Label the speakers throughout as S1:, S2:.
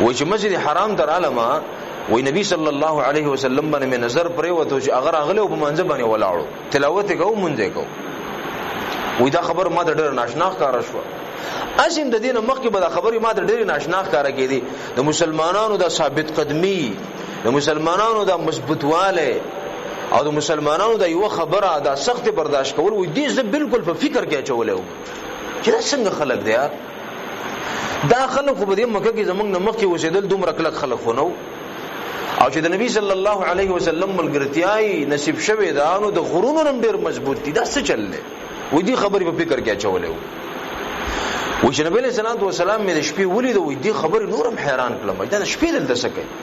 S1: وای چې مسجد حرام تر علما وای نبی صلی الله علیه وسلم باندې نظر پرې وته چې اگر اغله په منځ باندې ولاړو تلاوت کو مونږه کو وای دا خبر ما د ډېر ناشنا ښکار شو اسیم د دین مخکې به دا خبرې ما د ډېر ناشنا ښکار کېدی د مسلمانانو د ثابت قدمی د مسلمانانو د مضبوطواله او د مسلمانانو د یو خبره د سخت برداشت کول وای دې زه بالکل په فکر کې اچولې و چې دا څنګه خلق دی دا خلق په دې مکه کې زمونږ نه مخکې وسیدل دومره کلک خلق خونو او چې د نبی صلی الله علیه وسلم ملګرتیاي نصیب شوه دا نو د غرونو نم ډیر مضبوط دي دا څه چلله وې دې خبرې په فکر کې اچولې و چې نبی صلی الله علیه وسلم مې د شپې ولید وې دې خبرې نورم حیران کړم دا د شپې دلته څه کوي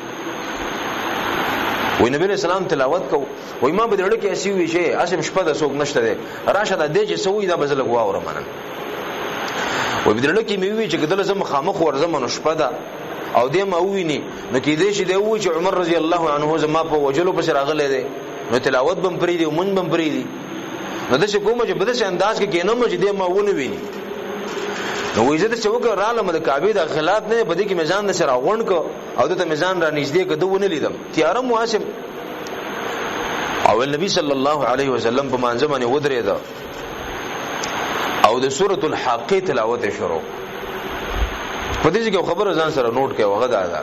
S1: وې نبی صلی الله علیه وسلم تلاوت کو وې ما بدرړ کې اسی وی شي اسیم شپه د څوک نشته ده راشه د دې چې سوې دا بزل غواوره منن وې بدرړ کې مې وی چې کله زم خامخ ورزم نو شپه ده او دې ما ویني نو کې دې چې دی و چې عمر رضی الله عنه زما په وجلو پر راغله ده نو تلاوت بم پری دی مون بم پری دی نو د څه کومه چې بده څه انداز کې کینم چې دې ما ونه ویني نو وې زه د څوک را لمه د کعبه د خلاف نه بده کې میزان د سره غون کو او د میزان را نږدې کده ونه لیدم تیارم واسم او نبی صلی الله علیه وسلم په مانځ باندې ودرېدا او د سورۃ الحاقه تلاوت شروع په دې کې خبره ځان سره نوٹ کړئ وغه دا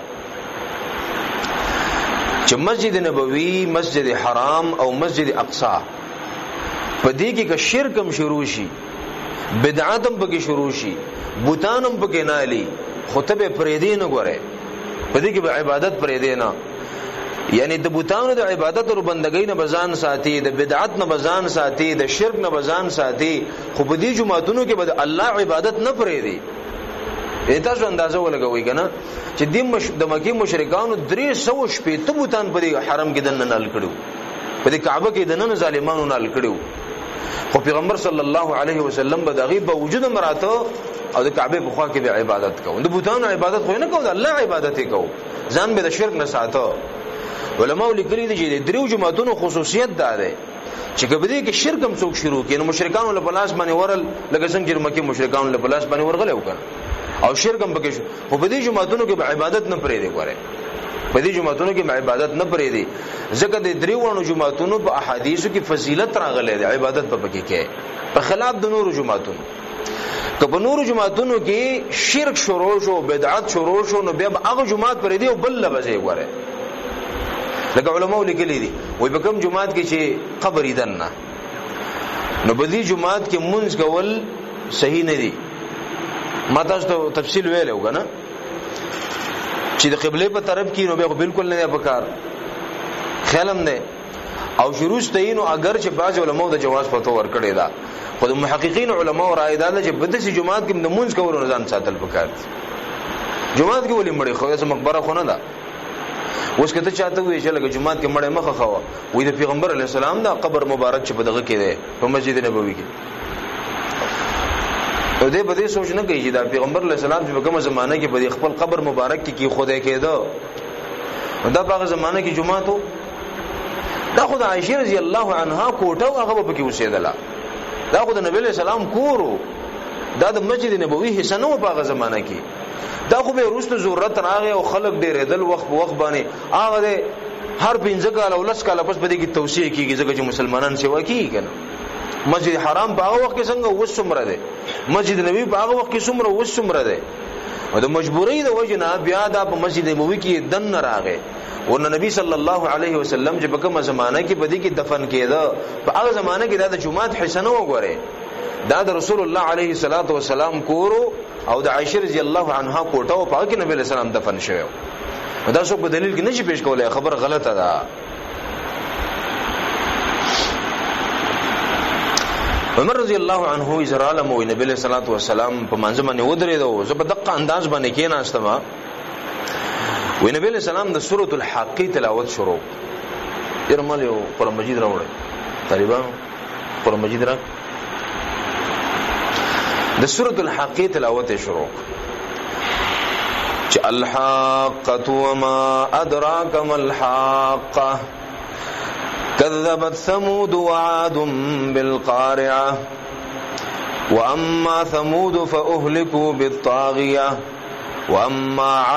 S1: چې مسجد نبوي مسجد حرام او مسجد اقصی په دې کې که شرکم شروع شي بدعتم پکې شروع شي بوتانم پکې نه علي خطبه پرېدې نه ګوره په دې کې به عبادت پرېدې نه یعنی د بوتانو د عبادت او بندګۍ نه بزان ساتي د بدعت نه بزان ساتي د شرک نه بزان ساتي خو په دې جمعتونو کې به الله عبادت نه پرېدي تاسو اندازه ولګوي کنه چې د مکی مشرکانو 300 شپې ته بوتان په حرم کې دنه نال کړو په دې کعبه کې دنه ظالمانو نال کړو خو پیغمبر صلی الله علیه وسلم به دغه په وجود مراته او د کعبه په خوا کې به عبادت کوو د بوتانو عبادت خو نه کوو د الله عبادت کوو ځان به د شرک نه ساتو علماء لیکلي دي چې دریو جماعتونو خصوصیت ده چې کبدي کې شرک هم څوک شروع کړي نو مشرکانو له پلاس باندې ورل لکه څنګه چې مکه مشرکانو له پلاس باندې ورغله وکړه او شرک هم پکې خو په دې جماعتونو کې عبادت نه پرې دی ګوره په دې جماعتونو کې عبادت نه پرې دی ځکه د دریوانو جماعتونو په احادیثو کې فضیلت راغلې ده عبادت په پکې کې په خلاف د نورو جماعتونو که په نورو جماعتونو کې شرک شروع شو بدعت شروع شو نو بیا هغه جماعت پرې دی او بل لبځي ګوره لکه علماء لیکلي دي وای په کوم جماعت کې چې قبر ایدن نه نو په دې جماعت کې منځ کول صحیح نه دي ما تاسو ته تفصیل ویلو کنه چې د قبله په طرف کې نو به بالکل نه پکار خیالم نه او شروع ستینو اگر چې بعض علماء د جواز پتو ور کړی دا خو د محققین علماء رائے دا چې په دې جماعت کې د منځ کول نظام ساتل پکار جماعت کې ولې مړی خو یې مقبره خو نه ده اوس کته چاته وی چې لکه جماعت کې مړی مخه خو وې د پیغمبر علی السلام دا قبر مبارک چې په دغه کې ده په مسجد نبوي کې او دې بده سوچ نه کوي چې دا پیغمبر علی السلام چې په کومه زمانه کې په خپل قبر مبارک کې خدای کېده دا په زمانه کې جماعت وو دا خدای عائشہ رضی الله عنها کوټه هغه په کې اوسېدله دا خدای نبی علیہ السلام کورو دا د مسجد نبوي حصہ نه په هغه زمانه کې دا خو به روسته ضرورت راغی او خلق ډېر دل وخت باندې هغه هر 15 کال او 10 کال پس بده کې توسعه کیږي ځکه چې مسلمانان سیوا کوي کنه مسجد حرام په هغه وخت کې څنګه وسمره ده مسجد نبوي په هغه وخت کې څومره وسمره ده او د مجبورۍ د وجنه بیا د مسجد نبوي کې دن راغی ورنه نبی صلی الله علیه وسلم چې په کومه زمانہ کې بدی کې دفن کېده په هغه زمانہ کې د جمعات حسنه وګوره دا د رسول الله علیه الصلاۃ والسلام کورو او د عائشہ رضی الله عنها کوټه او په کې نبی علیہ السلام دفن شوی دا څوک په دلیل کې نشي پیش کولای خبر غلطه ده عمر رضی الله عنه ازراله مو نبی علیہ الصلوۃ والسلام په منځ باندې ودرېدو زه په دقه انداز باندې کې ناستم و نبی علیہ السلام د سورۃ الحاقه تلاوت شروع يرمل یو قرآن مجید راوړل طالبان قرآن مجید را د سورۃ الحاقه تلاوت شروع چې الحاقه وما ادراک ما الحاقه كذبت ثمود وعاد بالقارعه واما ثمود فاهلكوا بالطاغيه واما